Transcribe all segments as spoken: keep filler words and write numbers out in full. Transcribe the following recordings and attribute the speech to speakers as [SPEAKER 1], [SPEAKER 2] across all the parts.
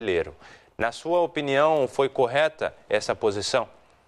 [SPEAKER 1] brasileiro. Na sua opinião, foi correta essa posição?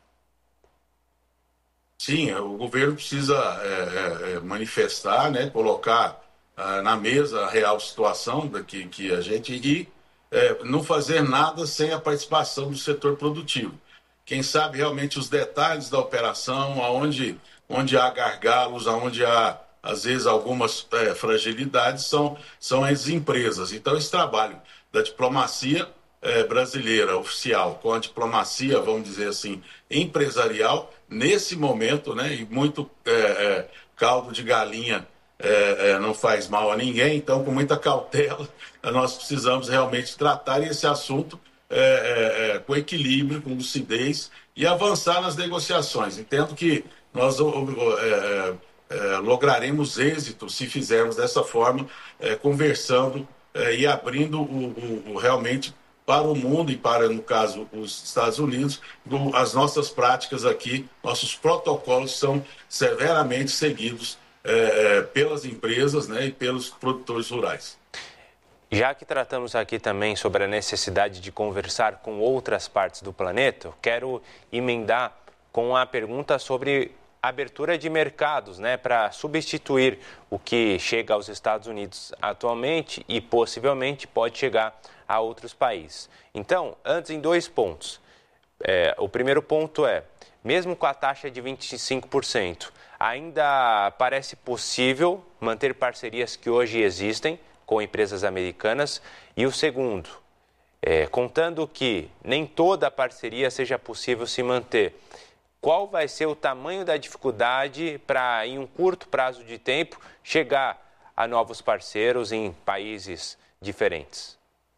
[SPEAKER 2] Sim, o governo precisa é, é, manifestar, né, colocar ah, na mesa a real situação da que, que a gente e é, não fazer nada sem a participação do setor produtivo. Quem sabe realmente os detalhes da operação, aonde, onde há gargalos, aonde há, às vezes, algumas é, fragilidades, são, são as empresas. Então, esse trabalho da diplomacia é, brasileira oficial com a diplomacia, vamos dizer assim, empresarial, nesse momento, né, e muito é, é, caldo de galinha é, é, não faz mal a ninguém, então, com muita cautela, nós precisamos realmente tratar esse assunto é, é, é, com equilíbrio, com lucidez e avançar nas negociações. Entendo que nós é, é, lograremos êxito se fizermos dessa forma, é, conversando é, e abrindo o, o, o realmente para o mundo e para, no caso, os Estados Unidos, do, as nossas práticas aqui, nossos protocolos são severamente seguidos é, pelas empresas, né, e pelos produtores rurais.
[SPEAKER 1] Já que tratamos aqui também sobre a necessidade de conversar com outras partes do planeta, eu quero emendar com a pergunta sobre abertura de mercados, né, para substituir o que chega aos Estados Unidos atualmente e possivelmente pode chegar a outros países. Então, antes em dois pontos. É, o primeiro ponto é, mesmo com a taxa de vinte e cinco por cento, ainda parece possível manter parcerias que hoje existem com empresas americanas. E o segundo, é, contando que nem toda a parceria seja possível se manter, qual vai ser o tamanho da dificuldade para, em um curto prazo de tempo, chegar a novos parceiros em países diferentes?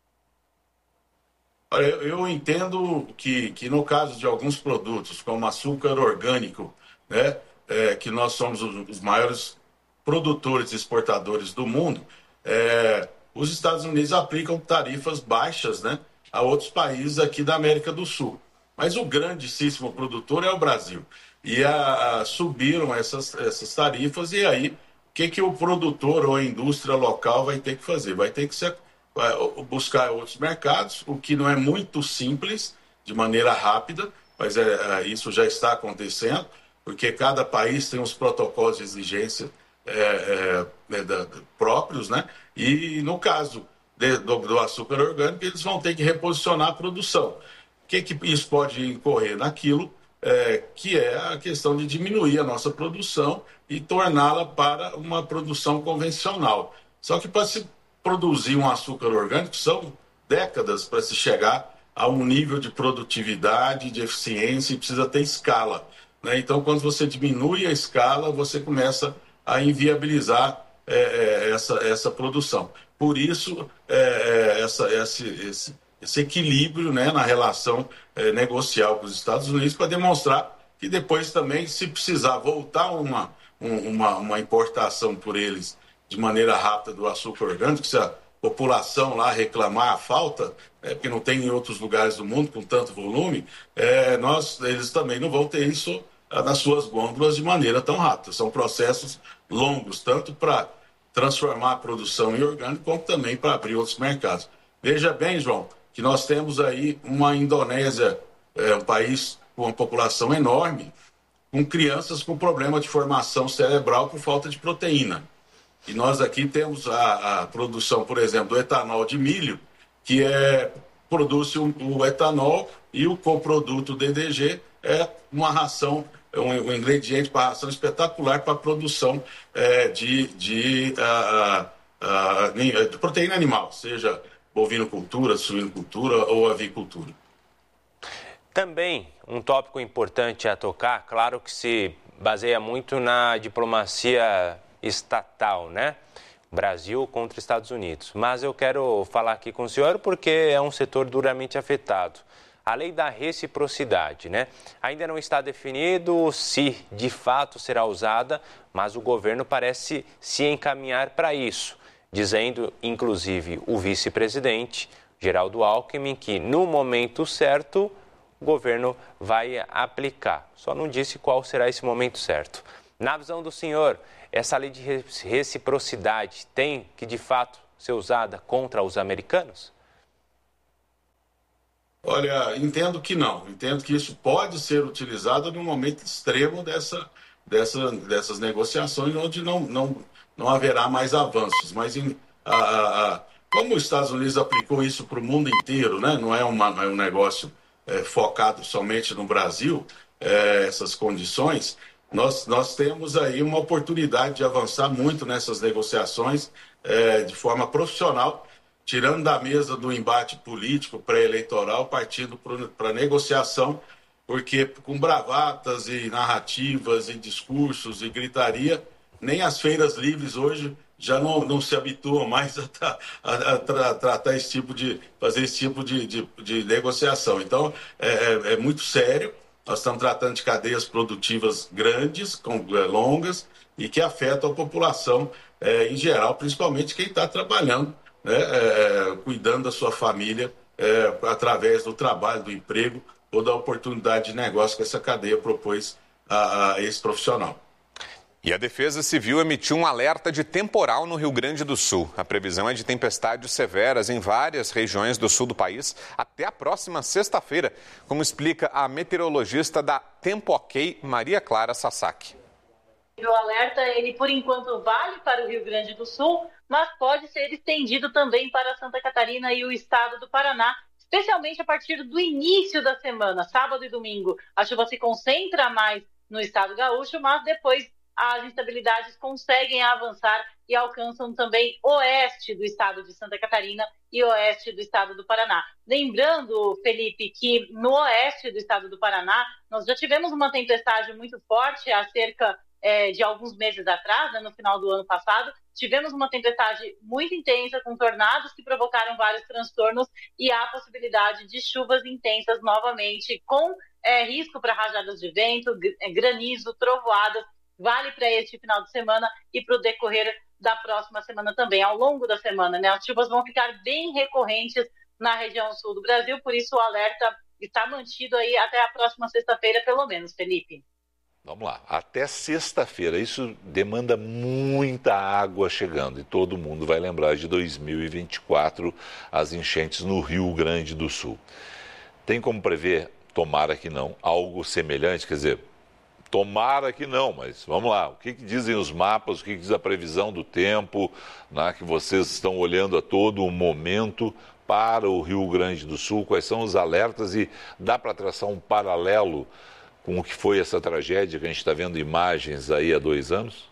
[SPEAKER 2] Olha, eu entendo que, que no caso de alguns produtos, como açúcar orgânico, né, é, que nós somos os, os maiores produtores e exportadores do mundo, é, os Estados Unidos aplicam tarifas baixas, né, a outros países aqui da América do Sul. Mas o grandíssimo produtor é o Brasil. E a, a, subiram essas, essas tarifas, e aí o que, que o produtor ou a indústria local vai ter que fazer? Vai ter que ser, vai buscar outros mercados, o que não é muito simples, de maneira rápida, mas é, é, isso já está acontecendo, porque cada país tem os protocolos de exigência é, é, é, próprios, né? E no caso de, do, do açúcar orgânico, eles vão ter que reposicionar a produção. O que, que isso pode incorrer? Naquilo é, que é a questão de diminuir a nossa produção e torná-la para uma produção convencional. Só que para se produzir um açúcar orgânico são décadas para se chegar a um nível de produtividade, de eficiência, e precisa ter escala, né? Então, quando você diminui a escala, você começa a inviabilizar é, essa, essa produção. Por isso, é, essa, esse, esse esse equilíbrio, né, na relação eh, negocial com os Estados Unidos, para demonstrar que depois também, se precisar voltar uma, um, uma, uma importação por eles de maneira rápida do açúcar orgânico, se a população lá reclamar a falta, é, porque não tem em outros lugares do mundo com tanto volume, é, nós, eles também não vão ter isso ah, nas suas gôndolas de maneira tão rápida. São processos longos, tanto para transformar a produção em orgânico, como também para abrir outros mercados. Veja bem, João, que nós temos aí uma Indonésia, é, um país com uma população enorme, com crianças com problema de formação cerebral por falta de proteína. E nós aqui temos a, a produção, por exemplo, do etanol de milho, que é, produz o, o etanol, e o coproduto D D G é uma ração, um, um ingrediente para a ração espetacular para a produção é, de, de, a, a, a, de proteína animal, seja bovinocultura, suinocultura ou avicultura.
[SPEAKER 1] Também um tópico importante a tocar, claro que se baseia muito na diplomacia estatal, né? Brasil contra Estados Unidos. Mas eu quero falar aqui com o senhor porque é um setor duramente afetado. A lei da reciprocidade, né? Ainda não está definido se de fato será usada, mas o governo parece se encaminhar para isso, dizendo, inclusive, o vice-presidente, Geraldo Alckmin, que no momento certo o governo vai aplicar. Só não disse qual será esse momento certo. Na visão do senhor, essa lei de reciprocidade tem que, de fato, ser usada contra os americanos?
[SPEAKER 2] Olha, entendo que não. Entendo que isso pode ser utilizado no momento extremo dessa, dessa, dessas negociações, onde não, não, não haverá mais avanços. Mas em, a, a, a, como os Estados Unidos aplicou isso para o mundo inteiro, né? Não é, uma, é um negócio é, focado somente no Brasil, é, essas condições, nós, nós temos aí uma oportunidade de avançar muito nessas negociações é, de forma profissional, tirando da mesa do embate político pré-eleitoral, partindo para a negociação, porque com bravatas e narrativas e discursos e gritaria, nem as feiras livres hoje já não, não se habituam mais a, tra, a, a tra, tratar esse tipo de, fazer esse tipo de, de, de negociação. Então, é, é, é muito sério. Nós estamos tratando de cadeias produtivas grandes, com, é, longas, e que afetam a população é, em geral, principalmente quem está trabalhando, né, é, cuidando da sua família é, através do trabalho, do emprego ou da oportunidade de negócio que essa cadeia propôs a, a esse profissional.
[SPEAKER 3] E a Defesa Civil emitiu um alerta de temporal no Rio Grande do Sul. A previsão é de tempestades severas em várias regiões do sul do país até a próxima sexta-feira, como explica a meteorologista da Tempo Ok, Maria Clara Sasaki.
[SPEAKER 4] O alerta, ele por enquanto vale para o Rio Grande do Sul, mas pode ser estendido também para Santa Catarina e o estado do Paraná, especialmente a partir do início da semana, sábado e domingo. A chuva se concentra mais no estado gaúcho, mas depois as instabilidades conseguem avançar e alcançam também oeste do estado de Santa Catarina e oeste do estado do Paraná. Lembrando, Felipe, que no oeste do estado do Paraná, nós já tivemos uma tempestade muito forte há cerca é, de alguns meses atrás, né, no final do ano passado. Tivemos uma tempestade muito intensa com tornados que provocaram vários transtornos e há a possibilidade de chuvas intensas novamente, com é, risco para rajadas de vento, granizo, trovoadas. Vale para este final de semana e para o decorrer da próxima semana também, ao longo da semana, né? As chuvas vão ficar bem recorrentes na região sul do Brasil, por isso o alerta está mantido aí até a próxima sexta-feira, pelo menos, Felipe.
[SPEAKER 5] Vamos lá, até sexta-feira, isso demanda muita água chegando e todo mundo vai lembrar de dois mil e vinte e quatro, as enchentes no Rio Grande do Sul. Tem como prever, tomara que não, algo semelhante, quer dizer... Tomara que não, mas vamos lá. O que, que dizem os mapas, o que, que diz a previsão do tempo, né, que vocês estão olhando a todo momento para o Rio Grande do Sul? Quais são os alertas e dá para traçar um paralelo com o que foi essa tragédia que a gente está vendo imagens aí há dois anos?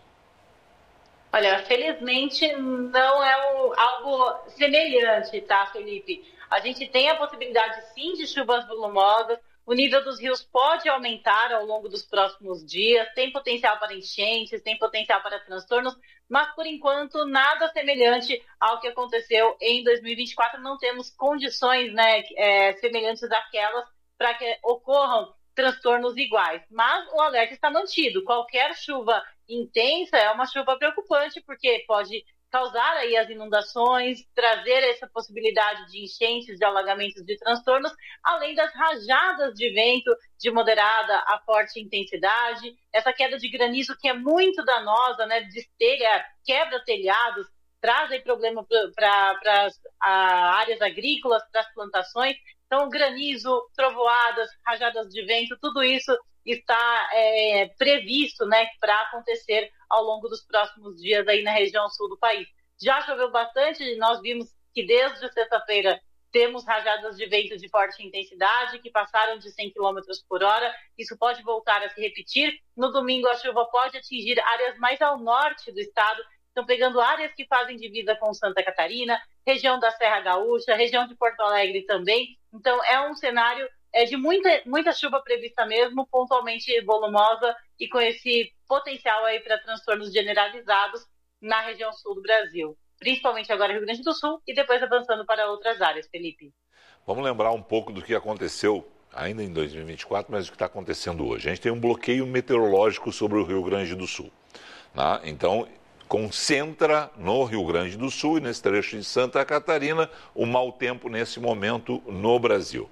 [SPEAKER 4] Olha, felizmente não é um, algo semelhante, tá, Felipe? A gente tem a possibilidade, sim, de chuvas volumosas. O nível dos rios pode aumentar ao longo dos próximos dias, tem potencial para enchentes, tem potencial para transtornos, mas por enquanto nada semelhante ao que aconteceu em dois mil e vinte e quatro. Não temos condições, né, é, semelhantes àquelas para que ocorram transtornos iguais. Mas o alerta está mantido. Qualquer chuva intensa é uma chuva preocupante, porque pode causar aí as inundações, trazer essa possibilidade de enchentes, de alagamentos, de transtornos, além das rajadas de vento de moderada a forte intensidade, essa queda de granizo que é muito danosa, né, destelha, quebra telhados, traz aí problema para as áreas agrícolas, para as plantações. Então, granizo, trovoadas, rajadas de vento, tudo isso está é, previsto, né, para acontecer ao longo dos próximos dias aí na região sul do país. Já choveu bastante, nós vimos que desde sexta-feira temos rajadas de vento de forte intensidade que passaram de cem quilômetros por hora. Isso pode voltar a se repetir. No domingo a chuva pode atingir áreas mais ao norte do estado, estão pegando áreas que fazem divisa com Santa Catarina, região da Serra Gaúcha, região de Porto Alegre também. Então é um cenário é de muita, muita chuva prevista mesmo, pontualmente volumosa e com esse potencial aí para transtornos generalizados na região sul do Brasil. Principalmente agora Rio Grande do Sul e depois avançando para outras áreas, Felipe.
[SPEAKER 5] Vamos lembrar um pouco do que aconteceu ainda em dois mil e vinte e quatro, mas o que está acontecendo hoje. A gente tem um bloqueio meteorológico sobre o Rio Grande do Sul, né? Então, concentra no Rio Grande do Sul e nesse trecho de Santa Catarina o mau tempo nesse momento no Brasil.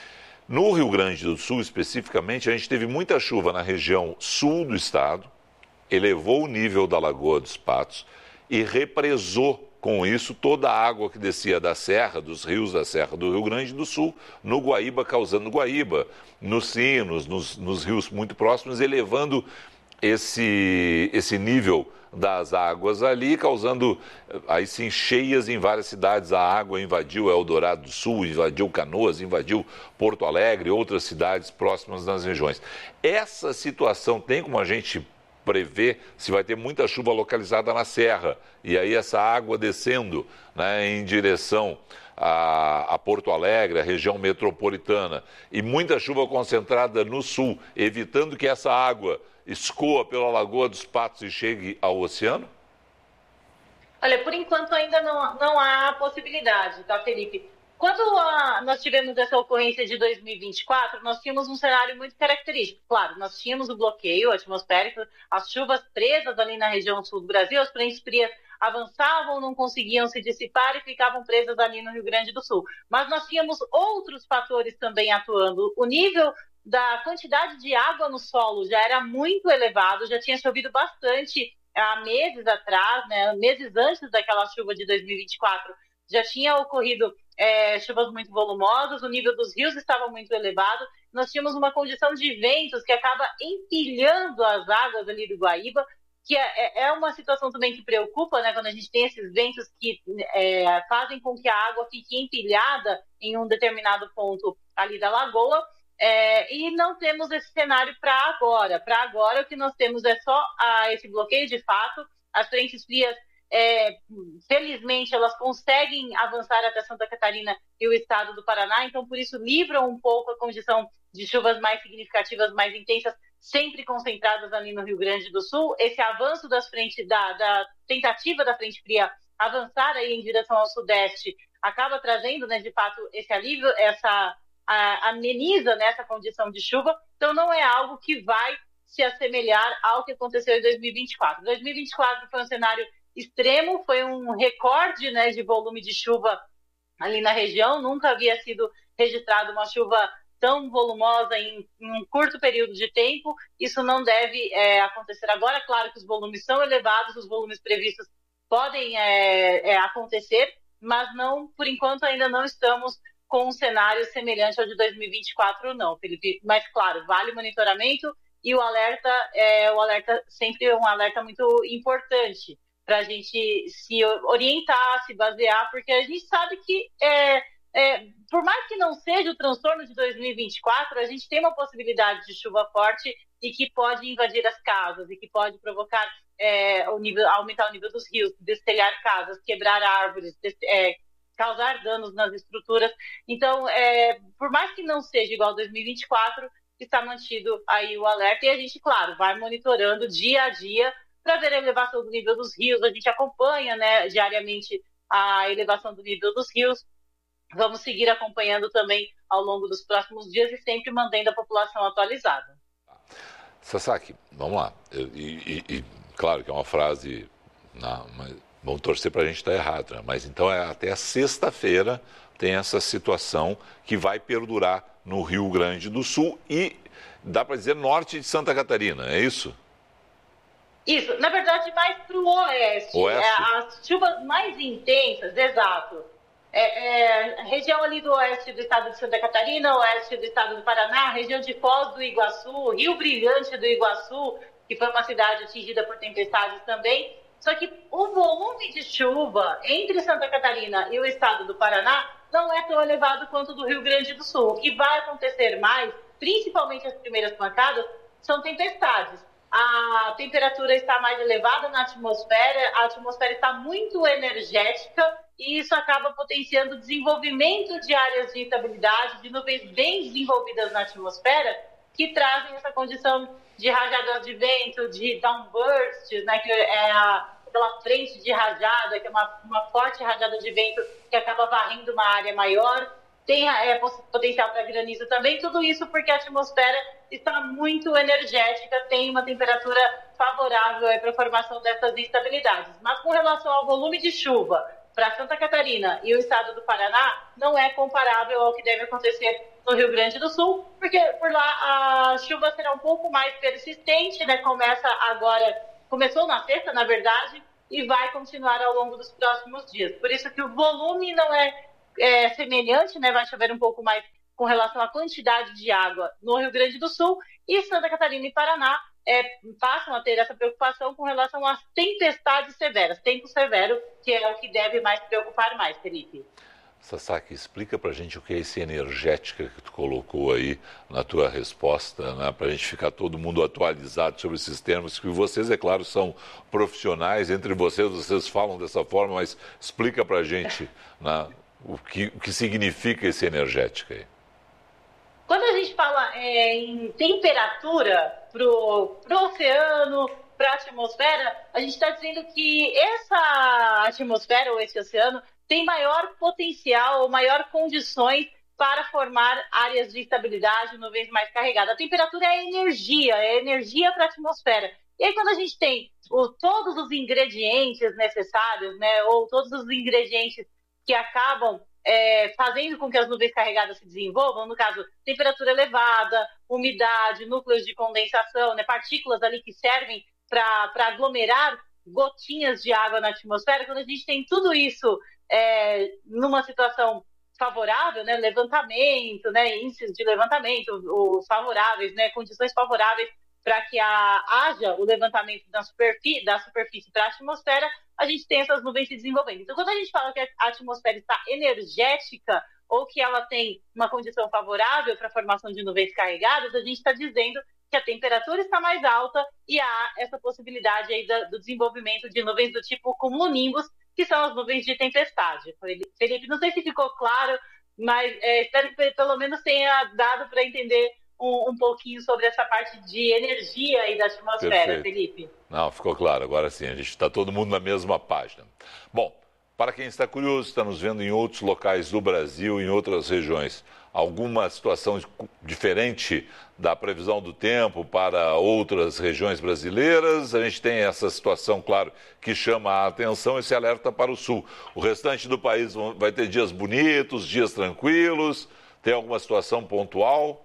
[SPEAKER 5] No Rio Grande do Sul, especificamente, a gente teve muita chuva na região sul do estado, elevou o nível da Lagoa dos Patos e represou com isso, toda a água que descia da serra, dos rios da Serra do Rio Grande do Sul, no Guaíba, causando Guaíba, nos sinos, nos, nos rios muito próximos, elevando esse, esse nível das águas ali, causando aí sim cheias em várias cidades. A água invadiu Eldorado do Sul, invadiu Canoas, invadiu Porto Alegre, outras cidades próximas das regiões. Essa situação tem como a gente prever se vai ter muita chuva localizada na serra e aí essa água descendo, né, em direção a, a Porto Alegre, a região metropolitana, e muita chuva concentrada no sul, evitando que essa água escoa pela Lagoa dos Patos e chegue ao oceano?
[SPEAKER 4] Olha, por enquanto ainda não, não há possibilidade, tá, Felipe? Quando a, nós tivemos essa ocorrência de dois mil e vinte e quatro, nós tínhamos um cenário muito característico. Claro, nós tínhamos o bloqueio atmosférico, as chuvas presas ali na região sul do Brasil, as frentes frias avançavam, não conseguiam se dissipar e ficavam presas ali no Rio Grande do Sul. Mas nós tínhamos outros fatores também atuando. O nível da quantidade de água no solo já era muito elevado, já tinha chovido bastante há meses atrás, né, meses antes daquela chuva de dois mil e vinte e quatro, já tinha ocorrido é, chuvas muito volumosas, o nível dos rios estava muito elevado, nós tínhamos uma condição de ventos que acaba empilhando as águas ali do Guaíba, que é, é uma situação também que preocupa, né, quando a gente tem esses ventos que é, fazem com que a água fique empilhada em um determinado ponto ali da lagoa. É, e não temos esse cenário para agora. Para agora, o que nós temos é só a, esse bloqueio de fato. As frentes frias, é, felizmente, elas conseguem avançar até Santa Catarina e o estado do Paraná, então, por isso, livram um pouco a condição de chuvas mais significativas, mais intensas, sempre concentradas ali no Rio Grande do Sul. Esse avanço das frentes, da, da tentativa da frente fria avançar aí em direção ao sudeste, acaba trazendo, né, de fato, esse alívio, essa A, ameniza nessa condição de chuva, então não é algo que vai se assemelhar ao que aconteceu em dois mil e vinte e quatro. dois mil e vinte e quatro foi um cenário extremo, foi um recorde, né, de volume de chuva ali na região, nunca havia sido registrado uma chuva tão volumosa em, em um curto período de tempo. Isso não deve é, acontecer agora. Claro que os volumes são elevados, os volumes previstos podem é, é, acontecer, mas não, por enquanto ainda não estamos com um cenário semelhante ao de dois mil e vinte e quatro, não, Felipe. Mas, claro, vale o monitoramento e o alerta é o alerta sempre é um alerta muito importante para a gente se orientar, se basear, porque a gente sabe que, é, é, por mais que não seja o transtorno de dois mil e vinte e quatro, a gente tem uma possibilidade de chuva forte e que pode invadir as casas e que pode provocar, é, o nível, aumentar o nível dos rios, destelhar casas, quebrar árvores, des, é, causar danos nas estruturas. Então, é, por mais que não seja igual a dois mil e vinte e quatro, está mantido aí o alerta e a gente, claro, vai monitorando dia a dia para ver a elevação do nível dos rios. A gente acompanha, né, diariamente a elevação do nível dos rios. Vamos seguir acompanhando também ao longo dos próximos dias e sempre mantendo a população atualizada.
[SPEAKER 5] Sasaki, vamos lá. E, e, e claro que é uma frase... Não, mas... Vamos torcer para a gente estar errado, né? Mas então é até sexta-feira tem essa situação que vai perdurar no Rio Grande do Sul e, dá para dizer, norte de Santa Catarina, é isso?
[SPEAKER 4] Isso, na verdade mais para o oeste. oeste. É, as chuvas mais intensas, exato. É, é, região ali do oeste do estado de Santa Catarina, oeste do estado do Paraná, região de Foz do Iguaçu, Rio Brilhante do Iguaçu, que foi uma cidade atingida por tempestades também. Só que o volume de chuva entre Santa Catarina e o estado do Paraná não é tão elevado quanto o do Rio Grande do Sul. O que vai acontecer mais, principalmente as primeiras pancadas, são tempestades. A temperatura está mais elevada na atmosfera, a atmosfera está muito energética e isso acaba potenciando o desenvolvimento de áreas de instabilidade, de nuvens bem desenvolvidas na atmosfera, que trazem essa condição de rajadas de vento, de downbursts, né, que é a, aquela frente de rajada, que é uma, uma forte rajada de vento que acaba varrendo uma área maior. Tem é, potencial para granizo também, tudo isso porque a atmosfera está muito energética, tem uma temperatura favorável para a formação dessas instabilidades. Mas com relação ao volume de chuva para Santa Catarina e o estado do Paraná, não é comparável ao que deve acontecer no Rio Grande do Sul, porque por lá a chuva será um pouco mais persistente, né? Começa agora, começou na sexta, na verdade, e vai continuar ao longo dos próximos dias. Por isso que o volume não é, é semelhante, né? Vai chover um pouco mais com relação à quantidade de água no Rio Grande do Sul, e Santa Catarina e Paraná é, passam a ter essa preocupação com relação às tempestades severas, tempo severo, que é o que deve mais preocupar mais, Felipe.
[SPEAKER 5] Sasaki, explica pra gente o que é esse energética que tu colocou aí na tua resposta, né? Pra gente ficar todo mundo atualizado sobre esses termos, que vocês, é claro, são profissionais, entre vocês, vocês falam dessa forma, mas explica pra gente, né, o, que, o que significa esse energética aí.
[SPEAKER 4] Quando a gente fala é, em temperatura pro, pro oceano, para a atmosfera, a gente está dizendo que essa atmosfera ou esse oceano tem maior potencial ou maior condições para formar áreas de estabilidade, nuvens mais carregadas. A temperatura é energia, é energia para a atmosfera. E aí quando a gente tem o, todos os ingredientes necessários, né, ou todos os ingredientes que acabam é, fazendo com que as nuvens carregadas se desenvolvam, no caso, temperatura elevada, umidade, núcleos de condensação, né, partículas ali que servem para aglomerar gotinhas de água na atmosfera, quando a gente tem tudo isso é, numa situação favorável, né, levantamento, né, índices de levantamento, os favoráveis, né, condições favoráveis para que a, haja o levantamento da superfície, da superfície para a atmosfera, a gente tem essas nuvens se desenvolvendo. Então, quando a gente fala que a atmosfera está energética ou que ela tem uma condição favorável para a formação de nuvens carregadas, a gente está dizendo que a temperatura está mais alta e há essa possibilidade aí do desenvolvimento de nuvens do tipo cumulonimbus, que são as nuvens de tempestade. Felipe, não sei se ficou claro, mas é, espero que pelo menos tenha dado para entender um, um pouquinho sobre essa parte de energia aí da atmosfera. Perfeito. Felipe.
[SPEAKER 5] Não, ficou claro. Agora sim, a gente está todo mundo na mesma página. Bom, para quem está curioso, está nos vendo em outros locais do Brasil, em outras regiões, alguma situação diferente da previsão do tempo para outras regiões brasileiras? A gente tem essa situação, claro, que chama a atenção, esse alerta para o sul. O restante do país vai ter dias bonitos, dias tranquilos? Tem alguma situação pontual?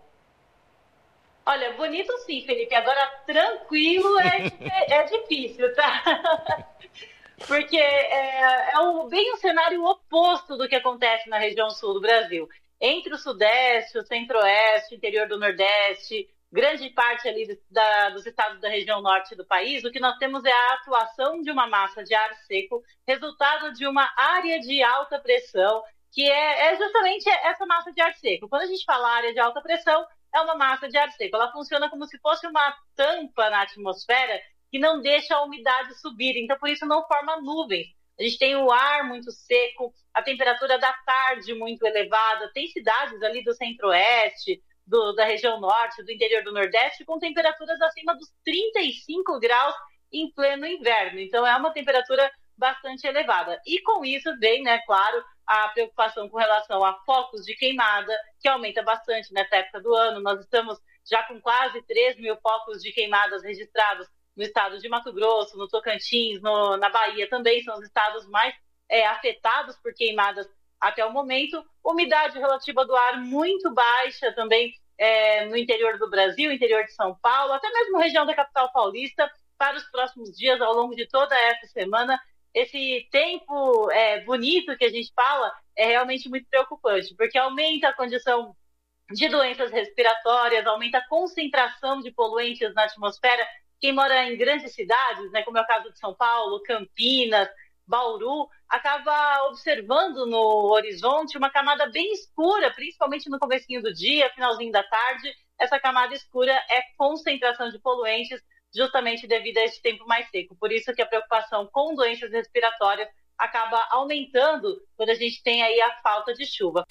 [SPEAKER 4] Olha, bonito sim, Felipe. Agora, tranquilo é, é difícil, tá? Porque é, é um, bem um cenário oposto do que acontece na região sul do Brasil. Entre o Sudeste, o Centro-Oeste, o interior do Nordeste, grande parte ali da, dos estados da região norte do país, o que nós temos é a atuação de uma massa de ar seco, resultado de uma área de alta pressão, que é, é justamente essa massa de ar seco. Quando a gente fala área de alta pressão, é uma massa de ar seco. Ela funciona como se fosse uma tampa na atmosfera que não deixa a umidade subir, então por isso não forma nuvens. A gente tem o ar muito seco, a temperatura da tarde muito elevada, tem cidades ali do Centro-Oeste, do, da região norte, do interior do Nordeste, com temperaturas acima dos trinta e cinco graus em pleno inverno. Então é uma temperatura bastante elevada. E com isso vem, né, claro, a preocupação com relação a focos de queimada, que aumenta bastante nessa época do ano. Nós estamos já com quase três mil focos de queimadas registrados no estado de Mato Grosso, no Tocantins, no, na Bahia também, são os estados mais é, afetados por queimadas até o momento. Umidade relativa do ar muito baixa também é, no interior do Brasil, interior de São Paulo, até mesmo região da capital paulista, para os próximos dias, ao longo de toda essa semana. Esse tempo é, bonito que a gente fala é realmente muito preocupante, porque aumenta a condição de doenças respiratórias, aumenta a concentração de poluentes na atmosfera. Quem mora em grandes cidades, né, como é o caso de São Paulo, Campinas, Bauru, acaba observando no horizonte uma camada bem escura, principalmente no comecinho do dia, finalzinho da tarde. Essa camada escura é concentração de poluentes, justamente devido a esse tempo mais seco. Por isso que a preocupação com doenças respiratórias acaba aumentando quando a gente tem aí a falta de chuva.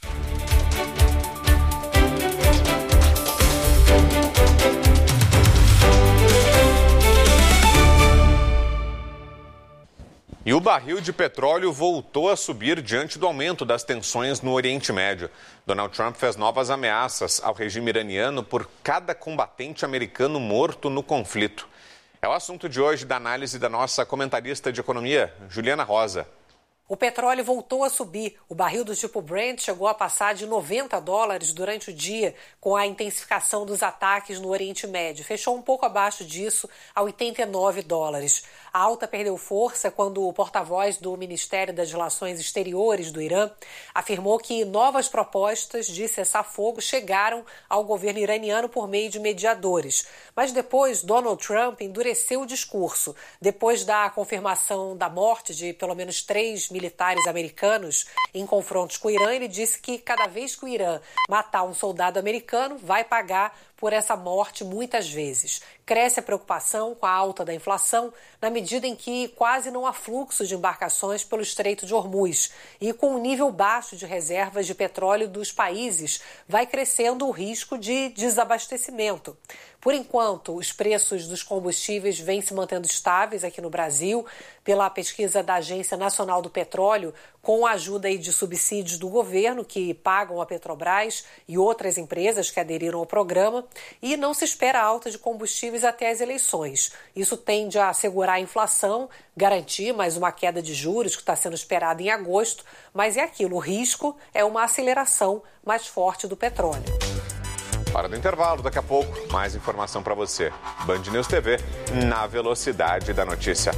[SPEAKER 3] E o barril de petróleo voltou a subir diante do aumento das tensões no Oriente Médio. Donald Trump fez novas ameaças ao regime iraniano por cada combatente americano morto no conflito. É o assunto de hoje da análise da nossa comentarista de economia, Juliana Rosa.
[SPEAKER 6] O petróleo voltou a subir. O barril do tipo Brent chegou a passar de noventa dólares durante o dia, com a intensificação dos ataques no Oriente Médio. Fechou um pouco abaixo disso, a oitenta e nove dólares. A alta perdeu força quando o porta-voz do Ministério das Relações Exteriores do Irã afirmou que novas propostas de cessar-fogo chegaram ao governo iraniano por meio de mediadores. Mas depois, Donald Trump endureceu o discurso. Depois da confirmação da morte de pelo menos três militares americanos em confrontos com o Irã, ele disse que cada vez que o Irã matar um soldado americano, vai pagar por essa morte muitas vezes. Cresce a preocupação com a alta da inflação, na medida em que quase não há fluxo de embarcações pelo Estreito de Hormuz. E com o nível baixo de reservas de petróleo dos países, vai crescendo o risco de desabastecimento. Por enquanto, os preços dos combustíveis vêm se mantendo estáveis aqui no Brasil, pela pesquisa da Agência Nacional do Petróleo, com a ajuda aí de subsídios do governo, que pagam a Petrobras e outras empresas que aderiram ao programa, e não se espera alta de combustíveis até as eleições. Isso tende a segurar a inflação, garantir mais uma queda de juros que está sendo esperada em agosto, mas é aquilo, o risco é uma aceleração mais forte do petróleo.
[SPEAKER 3] Hora do intervalo, daqui a pouco, mais informação para você. Band News T V, na velocidade da notícia.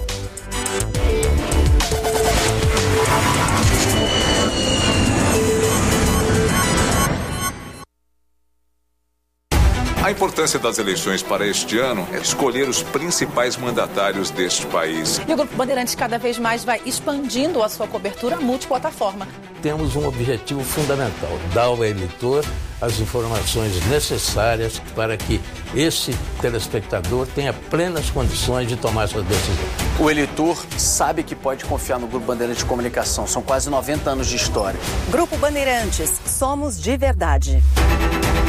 [SPEAKER 7] A importância das eleições para este ano é escolher os principais mandatários deste país.
[SPEAKER 8] E o Grupo Bandeirantes cada vez mais vai expandindo a sua cobertura multiplataforma.
[SPEAKER 9] Temos um objetivo fundamental, dar ao eleitor as informações necessárias para que esse telespectador tenha plenas condições de tomar sua decisão.
[SPEAKER 10] O eleitor sabe que pode confiar no Grupo Bandeirantes de Comunicação. São quase noventa anos de história.
[SPEAKER 11] Grupo Bandeirantes, somos de verdade.